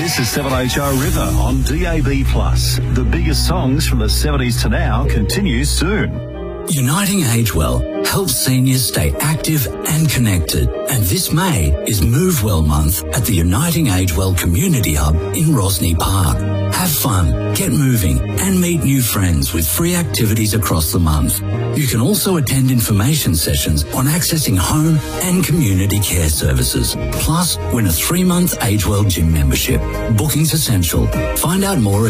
This is 7HO River on DAB+. The biggest songs from the 70s to now continues soon. Uniting Agewell helps seniors stay active and connected. And this May is Move Well Month at the Uniting Agewell Community Hub in Rosny Park. Have fun, get moving and meet new friends with free activities across the month. You can also attend information sessions on accessing home and community care services. Plus, win a 3-month Agewell gym membership. Bookings essential. Find out more at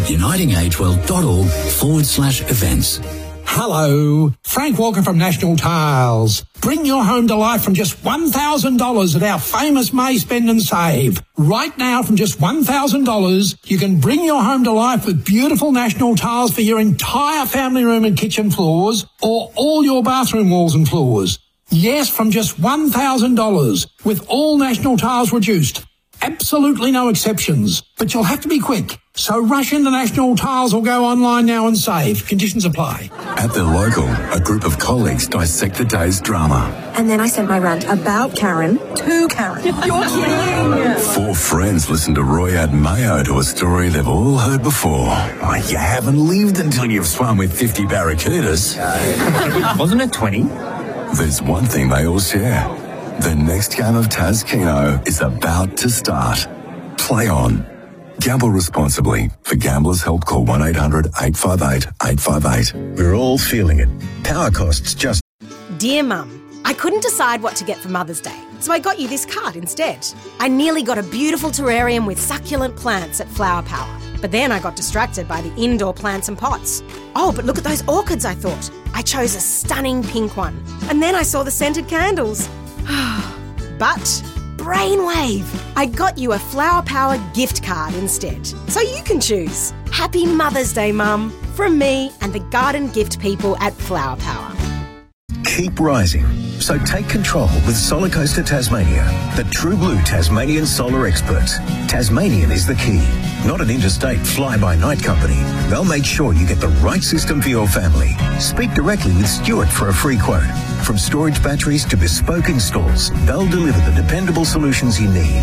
unitingagewell.org/events. Hello, Frank Walker from National Tiles. Bring your home to life from just $1,000 at our famous May Spend and Save. Right now, from just $1,000, you can bring your home to life with beautiful National Tiles for your entire family room and kitchen floors, or all your bathroom walls and floors. Yes, from just $1,000, with all National Tiles reduced. Absolutely no exceptions, but you'll have to be quick. So rush into National Tiles or go online now and save. Conditions apply. At the local, a group of colleagues dissect the day's drama. And then I sent my rant about Karen to Karen. You're kidding! 4 friends listen to Roy add mayo to a story they've all heard before. Oh, you haven't lived until you've swum with 50 barracudas. Wasn't it 20? There's one thing they all share. The next game of Taz Keno is about to start. Play on. Gamble responsibly. For Gamblers' Help, call 1-800-858-858. We're all feeling it. Power costs just... Dear Mum, I couldn't decide what to get for Mother's Day, so I got you this card instead. I nearly got a beautiful terrarium with succulent plants at Flower Power, but then I got distracted by the indoor plants and pots. Oh, but look at those orchids, I thought. I chose a stunning pink one, and then I saw the scented candles. But brainwave! I got you a Flower Power gift card instead, so you can choose. Happy Mother's Day, Mum, from me and the garden gift people at Flower Power. Keep rising. So take control with Solar Coaster Tasmania, the true blue Tasmanian solar experts. Tasmanian is the key, not an interstate fly-by-night company. They'll make sure you get the right system for your family. Speak directly with Stuart for a free quote. From storage batteries to bespoke installs, they'll deliver the dependable solutions you need.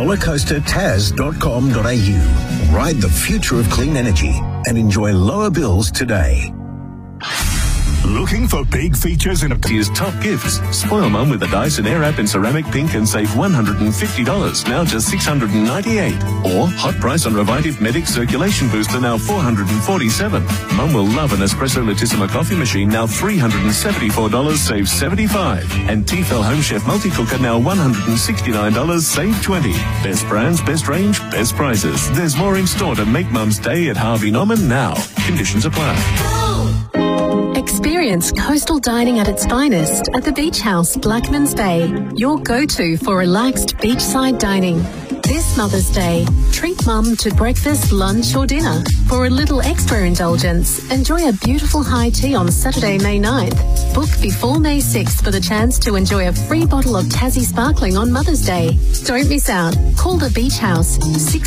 solarcoastertaz.com.au. Ride the future of clean energy and enjoy lower bills today. Looking for big features in Year's top gifts? Spoil Mum with the Dyson Airwrap in ceramic pink and save $150, now just $698. Or hot price on Revitive Medic Circulation Booster, now $447. Mum will love an Espresso Latissima coffee machine, now $374, save $75. And Tefal Home Chef Multi-Cooker, now $169, save $20. Best brands, best range, best prices. There's more in store to make Mum's day at Harvey Norman now. Conditions apply. Experience coastal dining at its finest at the Beach House, Blackmans Bay, your go-to for relaxed beachside dining. This Mother's Day, treat Mum to breakfast, lunch or dinner. For a little extra indulgence, enjoy a beautiful high tea on Saturday, May 9th. Book before May 6th for the chance to enjoy a free bottle of Tassie Sparkling on Mother's Day. Don't miss out. Call the Beach House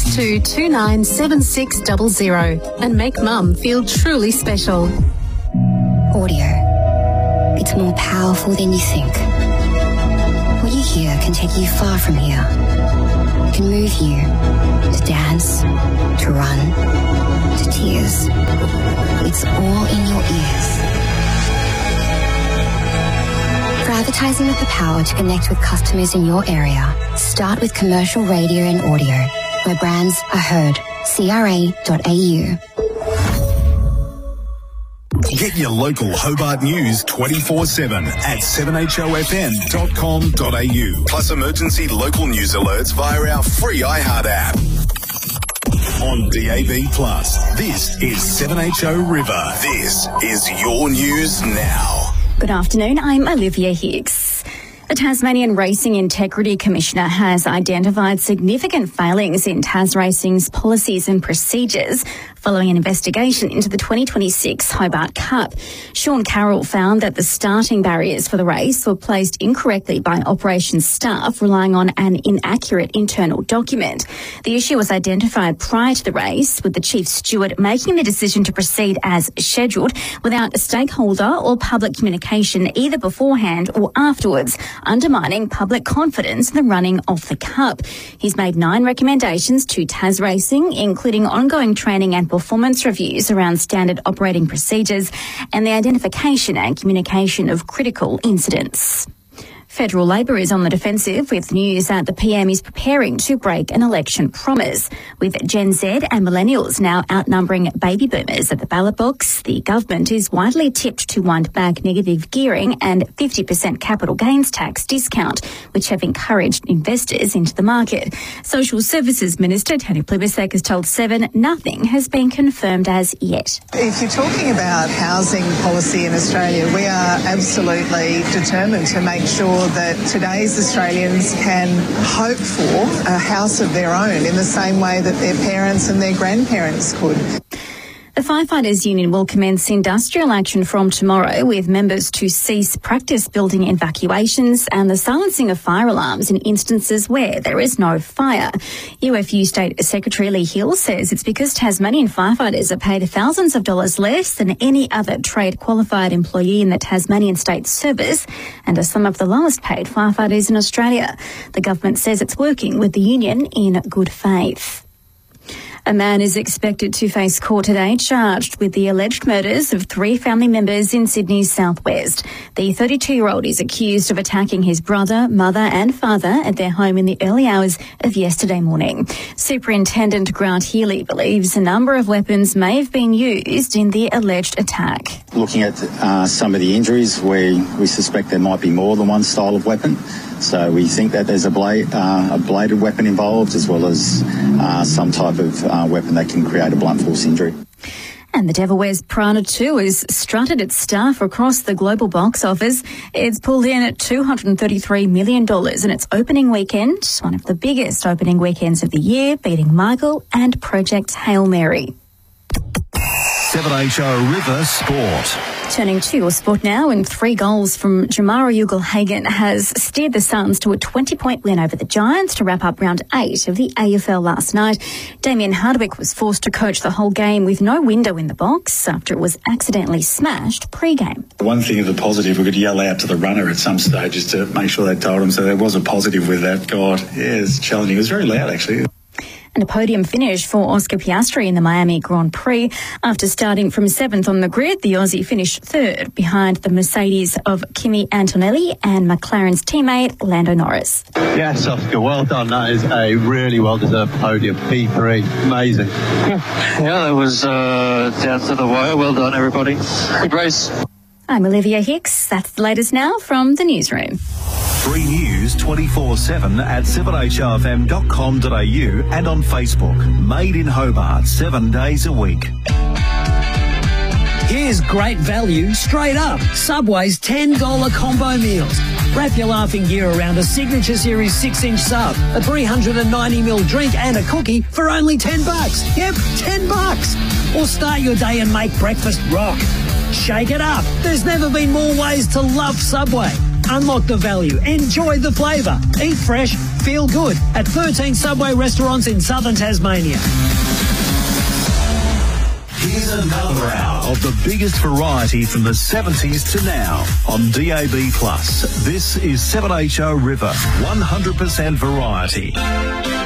62297600 and make Mum feel truly special. Audio. It's more powerful than you think. What you hear can take you far from here. It can move you to dance, to run, to tears. It's all in your ears. For advertising with the power to connect with customers in your area, start with commercial radio and audio, where brands are heard. CRA.au. Get your local Hobart news 24/7 at 7hofm.com.au. Plus emergency local news alerts via our free iHeart app. On DAB+, this is 7HO River. This is your news now. Good afternoon, I'm Olivia Hicks. The Tasmanian Racing Integrity Commissioner has identified significant failings in Tas Racing's policies and procedures following an investigation into the 2026 Hobart Cup. Sean Carroll found that the starting barriers for the race were placed incorrectly by operations staff relying on an inaccurate internal document. The issue was identified prior to the race, with the chief steward making the decision to proceed as scheduled without a stakeholder or public communication either beforehand or afterwards, undermining public confidence in the running of the Cup. He's made 9 recommendations to Tas Racing, including ongoing training and performance reviews around standard operating procedures and the identification and communication of critical incidents. Federal Labor is on the defensive with news that the PM is preparing to break an election promise. With Gen Z and millennials now outnumbering baby boomers at the ballot box, the government is widely tipped to wind back negative gearing and 50% capital gains tax discount, which have encouraged investors into the market. Social Services Minister Tony Plibersek has told Seven nothing has been confirmed as yet. If you're talking about housing policy in Australia, we are absolutely determined to make sure that today's Australians can hope for a house of their own in the same way that their parents and their grandparents could. The Firefighters Union will commence industrial action from tomorrow, with members to cease practice building evacuations and the silencing of fire alarms in instances where there is no fire. UFU State Secretary Lee Hill says it's because Tasmanian firefighters are paid thousands of dollars less than any other trade-qualified employee in the Tasmanian State Service and are some of the lowest paid firefighters in Australia. The government says it's working with the union in good faith. A man is expected to face court today, charged with the alleged murders of 3 family members in Sydney's southwest. The 32-year-old is accused of attacking his brother, mother and father at their home in the early hours of yesterday morning. Superintendent Grant Healy believes a number of weapons may have been used in the alleged attack. Looking at some of the injuries, we suspect there might be more than one style of weapon. So we think that there's a bladed weapon involved, as well as some type of weapon that can create a blunt force injury. And The Devil Wears Prada 2 has strutted its stuff across the global box office. It's pulled in at $233 million in its opening weekend, one of the biggest opening weekends of the year, beating Michael and Project Hail Mary. 7HO River Sport. Turning to your sport now, and 3 goals from Jamara Ugle-Hagan has steered the Suns to a 20-point win over the Giants to wrap up round 8 of the AFL last night. Damien Hardwick was forced to coach the whole game with no window in the box after it was accidentally smashed pre-game. One thing of the positive, we could yell out to the runner at some stages to make sure they told him, so there was a positive with that. God, yeah, it's challenging. It was very loud, actually. And a podium finish for Oscar Piastri in the Miami Grand Prix. After starting from 7th on the grid, the Aussie finished 3rd behind the Mercedes of Kimi Antonelli and McLaren's teammate Lando Norris. Yes, Oscar, well done. That is a really well-deserved podium. P3, amazing. Yeah, that was down to the wire. Well done, everybody. Good race. I'm Olivia Hicks. That's the latest now from the newsroom. 3 News 24/7 at 7hrfm.com.au and on Facebook. Made in Hobart 7 days a week. Here's great value straight up. Subway's $10 combo meals. Wrap your laughing gear around a Signature Series 6-inch sub, a 390ml drink and a cookie for only $10. Yep, $10. Or start your day and make breakfast rock. Shake it up. There's never been more ways to love Subway. Unlock the value. Enjoy the flavour. Eat fresh. Feel good at 13 Subway restaurants in southern Tasmania. Here's another hour of the biggest variety from the 70s to now on DAB+. This is 7HO River, 100% variety.